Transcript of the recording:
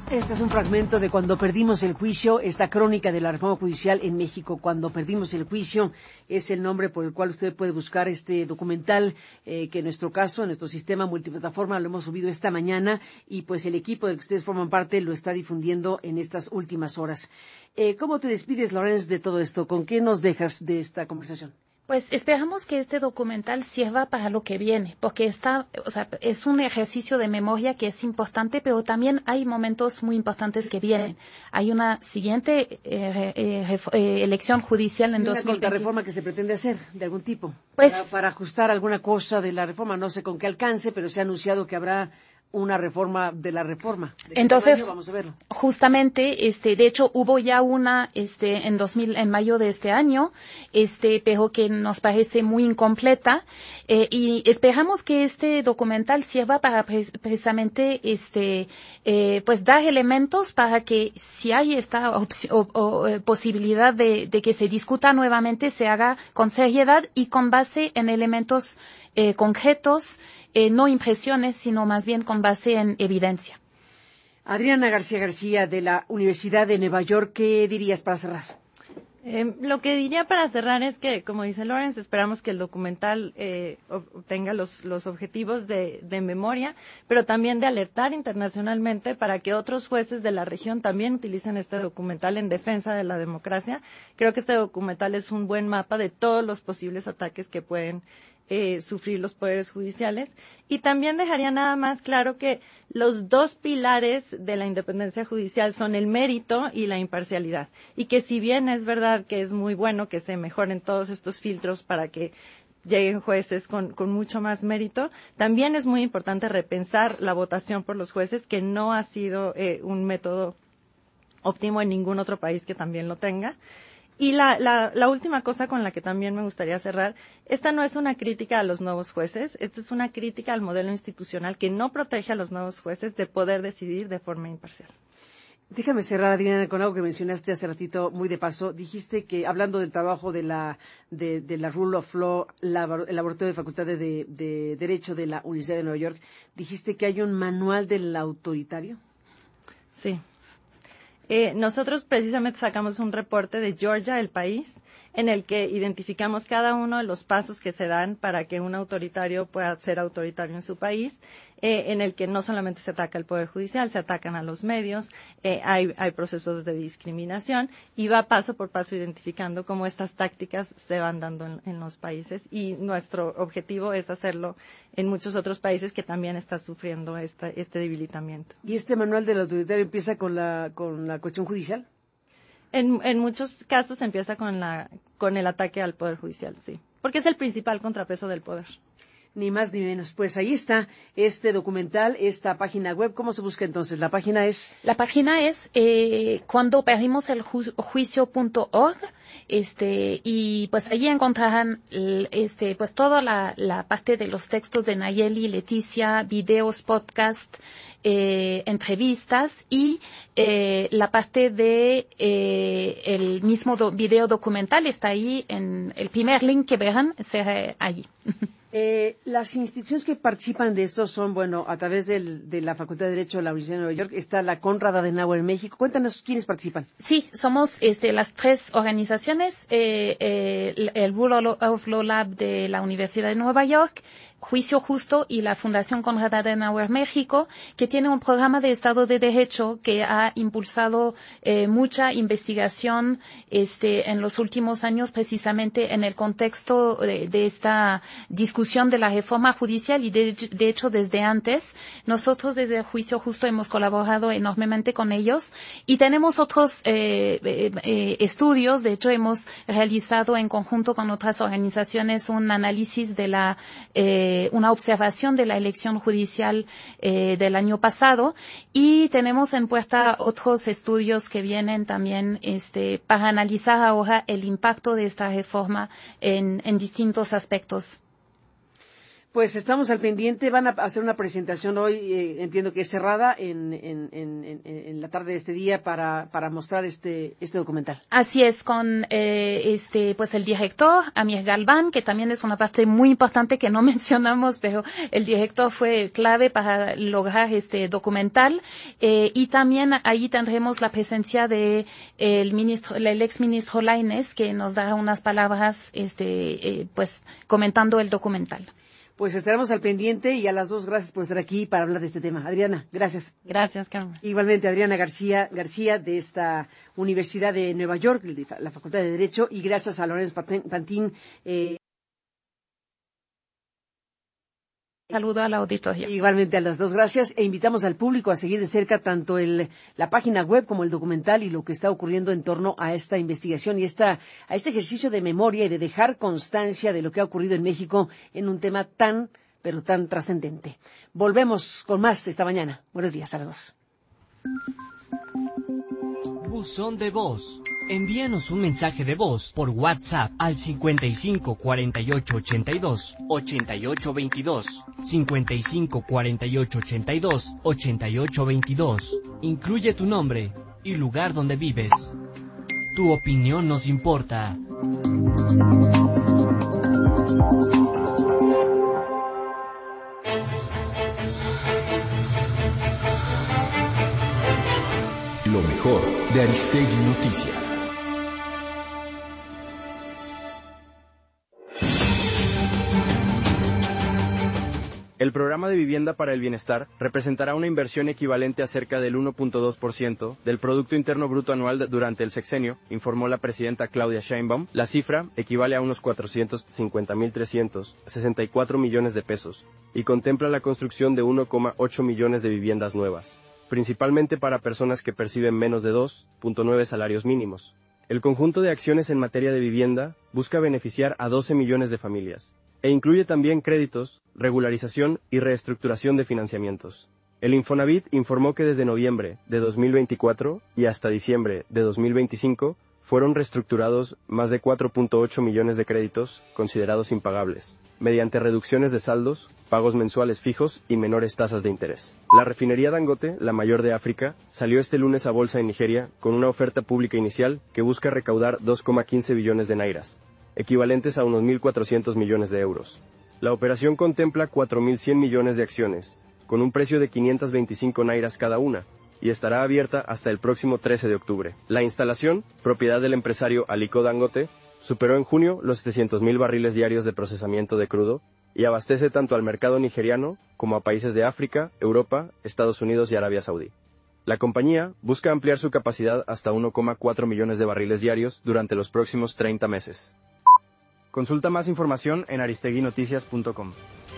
Este es un fragmento de Cuando perdimos el juicio, esta crónica de la reforma judicial en México. Cuando perdimos el juicio es el nombre por el cual usted puede buscar este documental que en nuestro caso, en nuestro sistema multiplataforma, lo hemos subido esta mañana y pues el equipo del que ustedes forman parte lo está difundiendo en estas últimas horas. ¿Cómo te despides, Lorenz, de todo esto? ¿Con qué nos dejas de esta conversación? Pues esperamos que este documental sirva para lo que viene, porque es un ejercicio de memoria que es importante, pero también hay momentos muy importantes que vienen. Hay una siguiente elección judicial en 2020. Una contrarreforma que se pretende hacer de algún tipo, pues, para ajustar alguna cosa de la reforma. No sé con qué alcance, pero se ha anunciado que habrá una reforma de la reforma. Entonces, vamos a verlo. Justamente, de hecho, hubo ya una, en mayo de este año, pero que nos parece muy incompleta, y esperamos que este documental sirva para precisamente, pues dar elementos para que si hay esta posibilidad de que se discuta nuevamente, se haga con seriedad y con base en elementos concretos, no impresiones, sino más bien con base en evidencia. Adriana García de la Universidad de Nueva York, ¿qué dirías para cerrar? Lo que diría para cerrar es que, como dice Lorenz, esperamos que el documental obtenga los objetivos de memoria, pero también de alertar internacionalmente para que otros jueces de la región también utilicen este documental en defensa de la democracia. Creo que este documental es un buen mapa de todos los posibles ataques que pueden sufrir los poderes judiciales. Y también dejaría nada más claro que los dos pilares de la independencia judicial son el mérito y la imparcialidad. Y que si bien es verdad que es muy bueno que se mejoren todos estos filtros para que lleguen jueces con mucho más mérito, también es muy importante repensar la votación por los jueces, que no ha sido un método óptimo en ningún otro país que también lo tenga. Y la última cosa con la que también me gustaría cerrar, esta no es una crítica a los nuevos jueces, esta es una crítica al modelo institucional que no protege a los nuevos jueces de poder decidir de forma imparcial. Déjame cerrar, Adriana, con algo que mencionaste hace ratito, muy de paso. Dijiste que, hablando del trabajo de la Rule of Law, el laboratorio de Facultad de Derecho de la Universidad de Nueva York, dijiste que hay un manual del autoritario. Sí. Nosotros precisamente sacamos un reporte de Georgia, el país, en el que identificamos cada uno de los pasos que se dan para que un autoritario pueda ser autoritario en su país, en el que no solamente se ataca al Poder Judicial, se atacan a los medios, hay procesos de discriminación, y va paso por paso identificando cómo estas tácticas se van dando en los países, y nuestro objetivo es hacerlo en muchos otros países que también están sufriendo este debilitamiento. ¿Y este manual del autoritario empieza con la cuestión judicial? En muchos casos empieza con el ataque al Poder Judicial, sí, porque es el principal contrapeso del poder. Ni más ni menos. Pues ahí está este documental, esta página web. ¿Cómo se busca entonces? La página es cuando perdimos el juicio.org, y pues allí encontrarán pues toda la parte de los textos de Nayeli, Leticia, videos, podcast, entrevistas, y la parte de el mismo video documental está ahí en el primer link que verán, será allí. Las instituciones que participan de esto son, a través de la Facultad de Derecho de la Universidad de Nueva York, está la Konrad Adenauer en México. Cuéntanos quiénes participan. Sí, somos las tres organizaciones, el Rule of Law Lab de la Universidad de Nueva York, Juicio Justo y la Fundación Konrad Adenauer México, que tiene un programa de Estado de Derecho que ha impulsado mucha investigación en los últimos años, precisamente en el contexto de esta discusión de la reforma judicial, y de hecho desde antes. Nosotros desde Juicio Justo hemos colaborado enormemente con ellos, y tenemos otros estudios. De hecho, hemos realizado en conjunto con otras organizaciones un análisis de una observación de la elección judicial del año pasado, y tenemos en puerta otros estudios que vienen también para analizar ahora el impacto de esta reforma en distintos aspectos. pues estamos al pendiente. Van a hacer una presentación hoy, entiendo que es cerrada, en la tarde de este día para mostrar este documental. Así es, con pues el director, Amir Galvan, que también es una parte muy importante que no mencionamos, pero el director fue clave para lograr este documental. Y también ahí tendremos la presencia de el ex ministro Lainez, que nos dará unas palabras, pues comentando el documental. Pues estaremos al pendiente y a las dos gracias por estar aquí para hablar de este tema. Adriana, gracias. Gracias, Carmen. Igualmente, Adriana García de esta Universidad de Nueva York, de la Facultad de Derecho, y gracias a Lorenz Pantin. Saludo a la auditoría. Igualmente a las dos, gracias. E invitamos al público a seguir de cerca tanto la página web como el documental y lo que está ocurriendo en torno a esta investigación y a este ejercicio de memoria y de dejar constancia de lo que ha ocurrido en México en un tema tan, pero tan trascendente. Volvemos con más esta mañana. Buenos días a las dos. Buzón de voz. Envíanos un mensaje de voz por WhatsApp al 55 48 82 88 22. 55 48 82 88 22. Incluye tu nombre y lugar donde vives. Tu opinión nos importa. Lo mejor de Aristegui Noticias. El programa de vivienda para el bienestar representará una inversión equivalente a cerca del 1.2% del Producto Interno Bruto anual durante el sexenio, informó la presidenta Claudia Sheinbaum. La cifra equivale a unos 450.364 millones de pesos y contempla la construcción de 1,8 millones de viviendas nuevas, principalmente para personas que perciben menos de 2.9 salarios mínimos. El conjunto de acciones en materia de vivienda busca beneficiar a 12 millones de familias, e incluye también créditos, regularización y reestructuración de financiamientos. El Infonavit informó que desde noviembre de 2024 y hasta diciembre de 2025 fueron reestructurados más de 4.8 millones de créditos considerados impagables, mediante reducciones de saldos, pagos mensuales fijos y menores tasas de interés. La refinería Dangote, la mayor de África, salió este lunes a bolsa en Nigeria con una oferta pública inicial que busca recaudar 2,15 billones de nairas, equivalentes a unos 1.400 millones de euros. La operación contempla 4.100 millones de acciones, con un precio de 525 nairas cada una, y estará abierta hasta el próximo 13 de octubre. La instalación, propiedad del empresario Aliko Dangote, superó en junio los 700.000 barriles diarios de procesamiento de crudo y abastece tanto al mercado nigeriano como a países de África, Europa, Estados Unidos y Arabia Saudí. La compañía busca ampliar su capacidad hasta 1,4 millones de barriles diarios durante los próximos 30 meses. Consulta más información en aristeguinoticias.com.